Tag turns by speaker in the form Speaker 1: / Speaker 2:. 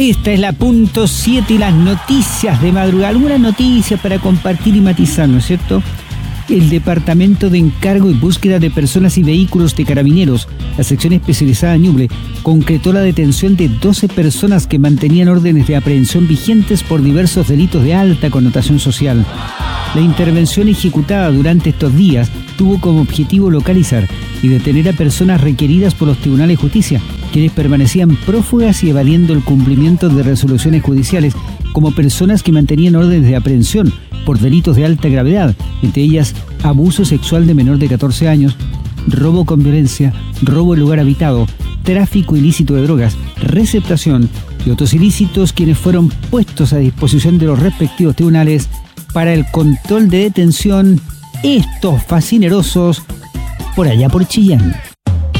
Speaker 1: Esta es la punto 7 y las noticias de madrugada. Algunas noticias para compartir y matizar, ¿no es cierto? El Departamento de Encargo y Búsqueda de Personas y Vehículos de Carabineros, la sección especializada en Ñuble, concretó la detención de 12 personas que mantenían órdenes de aprehensión vigentes por diversos delitos de alta connotación social. La intervención ejecutada durante estos días tuvo como objetivo localizar y detener a personas requeridas por los tribunales de justicia, quienes permanecían prófugas y evadiendo el cumplimiento de resoluciones judiciales, como personas que mantenían órdenes de aprehensión por delitos de alta gravedad, entre ellas abuso sexual de menor de 14 años, robo con violencia, robo en lugar habitado, tráfico ilícito de drogas, receptación y otros ilícitos, quienes fueron puestos a disposición de los respectivos tribunales para el control de detención, estos fascinerosos por allá por Chillán.